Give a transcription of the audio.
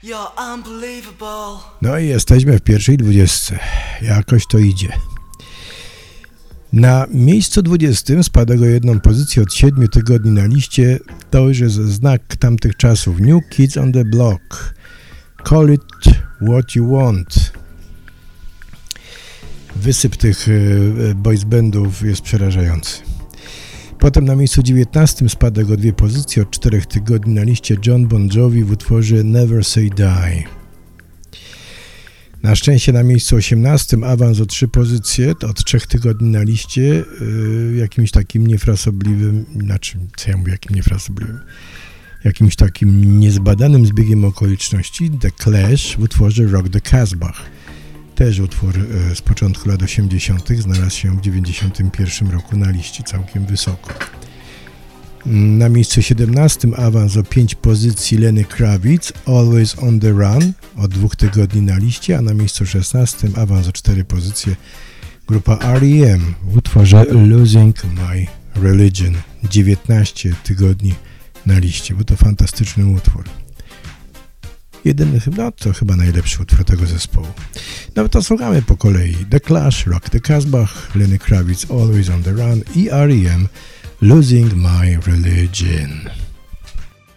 You're unbelievable. No i jesteśmy w pierwszej 20. Jakoś to idzie. Na miejscu 20 spada go jedną pozycję od 7 tygodni na liście. To już jest znak tamtych czasów. New Kids on the Block. Call it what you want. Wysyp tych boys bandów jest przerażający. Potem na miejscu 19 spada go 2 pozycje od 4 tygodni na liście. John Bon Jovi w utworze Never Say Die. Na szczęście na miejscu 18 awans o 3 pozycje od 3 tygodni na liście, jakimś takim niefrasobliwym, jakimś takim niezbadanym zbiegiem okoliczności. The Clash w utworze Rock the Casbah. Też utwór z początku lat 80. znalazł się w 91 roku na liście całkiem wysoko. Na miejscu 17 awans o 5 pozycji Lenny Kravitz, Always on the Run, od 2 tygodni na liście, a na miejscu 16 awans o 4 pozycje grupa R.E.M. w utworze Losing My Religion, 19 tygodni na liście, bo to fantastyczny utwór. To chyba najlepszy utwór tego zespołu. No to słuchamy po kolei. The Clash, Rock the Casbah, Lenny Kravitz, Always on the Run i R.E.M. Losing My Religion.